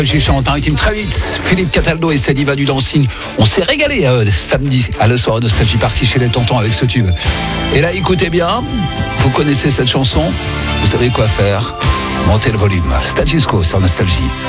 J'y chante un rythme très vite. Philippe Cataldo et sa diva du dancing. On s'est régalé samedi à la soirée Nostalgie Party chez les tontons avec ce tube. Et là, écoutez bien, vous connaissez cette chanson, vous savez quoi faire. Montez le volume. Status Quo sur Nostalgie.